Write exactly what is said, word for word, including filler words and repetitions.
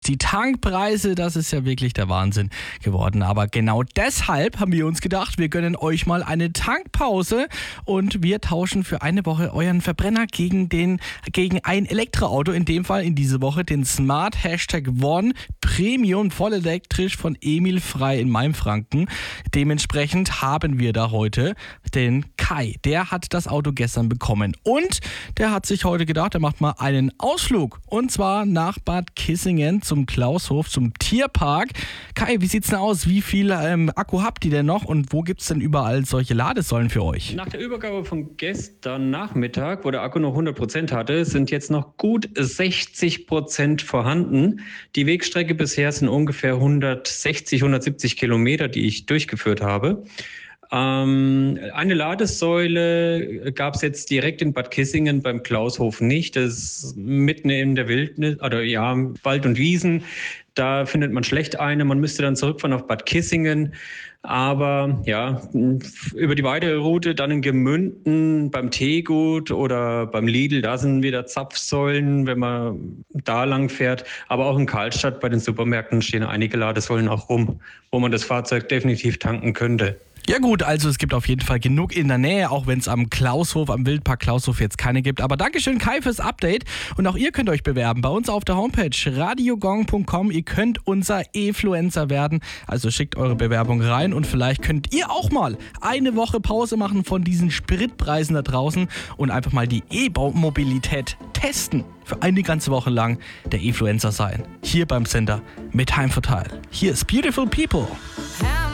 Die Tankpreise, das ist ja wirklich der Wahnsinn geworden. Aber genau deshalb haben wir uns gedacht, wir gönnen euch mal eine Tankpause und wir tauschen für eine Woche euren Verbrenner gegen, den, gegen ein Elektroauto. In dem Fall in dieser Woche den Smart Hashtag One Premium voll elektrisch von Emil Frei in Mainfranken. Dementsprechend haben wir da heute den Kai. Der hat das Auto gestern bekommen und der hat sich heute gedacht, er macht mal einen Ausflug und zwar nach Bad Kissingen zum Klaushof, zum Tierpark. Kai, wie sieht's denn aus? Wie viel ähm, Akku habt ihr denn noch und wo gibt's denn überall solche Ladesäulen für euch? Nach der Übergabe von gestern Nachmittag, wo der Akku noch hundert Prozent hatte, sind jetzt noch gut sechzig Prozent vorhanden. Die Wegstrecke bisher sind ungefähr hundertsechzig, hundertsiebzig Kilometer, die ich durchgeführt habe. Ähm, eine Ladesäule gab es jetzt direkt in Bad Kissingen beim Klaushof nicht. Das ist mitten in der Wildnis, oder ja, Wald und Wiesen. Da findet man schlecht eine. Man müsste dann zurückfahren auf Bad Kissingen. Aber ja, über die weitere Route dann in Gemünden, beim Teegut oder beim Lidl, da sind wieder Zapfsäulen, wenn man da lang fährt. Aber auch in Karlstadt bei den Supermärkten stehen einige Ladesäulen auch rum, wo man das Fahrzeug definitiv tanken könnte. Ja gut, also es gibt auf jeden Fall genug in der Nähe, auch wenn es am Klaushof, am Wildpark Klaushof jetzt keine gibt. Aber Dankeschön Kai fürs Update und auch ihr könnt euch bewerben bei uns auf der Homepage radiogong punkt com. Ihr könnt unser E-Fluencer werden, also schickt eure Bewerbung rein und vielleicht könnt ihr auch mal eine Woche Pause machen von diesen Spritpreisen da draußen und einfach mal die E-Mobilität testen. Für eine ganze Woche lang der E-Fluencer sein. Hier beim Sender mit Heimvorteil. Hier ist Beautiful People.